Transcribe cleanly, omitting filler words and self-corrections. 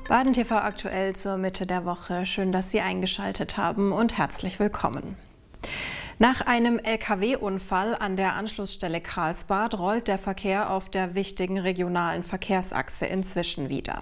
Baden TV aktuell zur Mitte der Woche. Schön, dass Sie eingeschaltet haben und herzlich willkommen. Nach einem Lkw-Unfall an der Anschlussstelle Karlsbad rollt der Verkehr auf der wichtigen regionalen Verkehrsachse inzwischen wieder.